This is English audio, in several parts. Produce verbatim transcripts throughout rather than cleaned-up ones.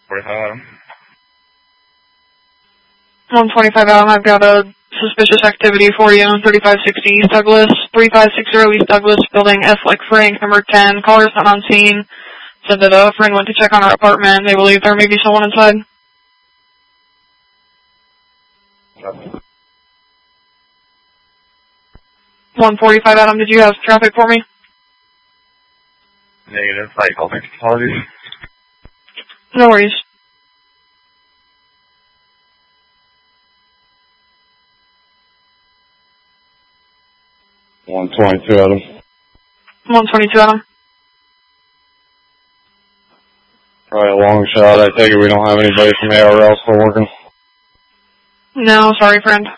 forty-five Adam. one twenty-five Adam, I've got a suspicious activity for you on thirty-five sixty East Douglas, thirty-five sixty East Douglas, building F like Frank, number ten. Caller's not on scene. Said that a friend went to check on our apartment. They believe there may be someone inside. Yep. one forty-five Adam, did you have traffic for me? Negative. Site call. Apologies. No worries. one twenty-two Adam. one twenty-two Adam. Probably a long shot. I take it we don't have anybody from A R L still working. No, sorry, friend.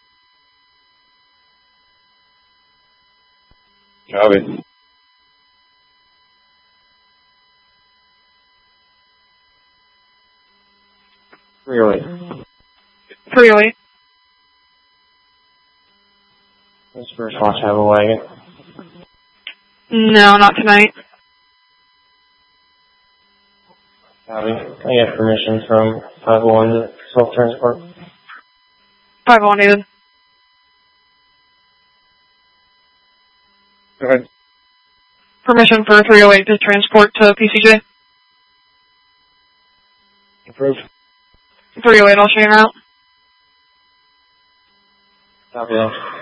Copy. Really? three oh eight. Does First Watch have a wagon? No, not tonight. Copy. I get permission from five oh one to self-transport. five oh one needed. Go ahead. Permission for three oh eight to transport to P C J. Approved. three oh eight, I'll show you out. Copy that.